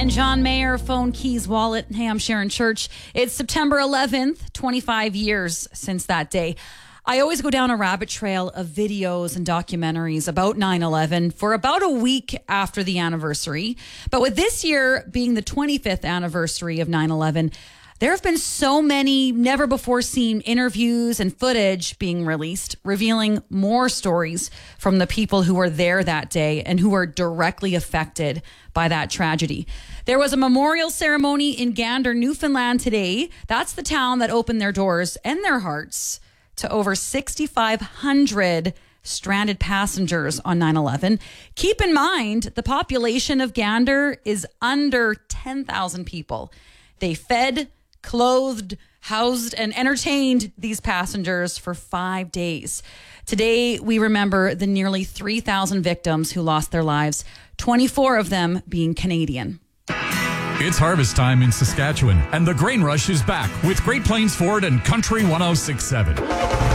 and John Mayer, phone, keys, wallet. Hey, I'm Sharon Church. It's September 11th, 25 years since that day. I always go down a rabbit trail of videos and documentaries about 9/11 for about a week after the anniversary. But with this year being the 25th anniversary of 9/11, there have been so many never before seen interviews and footage being released, revealing more stories from the people who were there that day and who were directly affected by that tragedy. There was a memorial ceremony in Gander, Newfoundland today. That's the town that opened their doors and their hearts to over 6,500 stranded passengers on 9/11. Keep in mind, the population of Gander is under 10,000 people. They fed, clothed, housed, and entertained these passengers for 5 days. Today, we remember the nearly 3,000 victims who lost their lives, 24 of them being Canadian. It's harvest time in Saskatchewan, and the grain rush is back with Great Plains Ford and Country 106.7.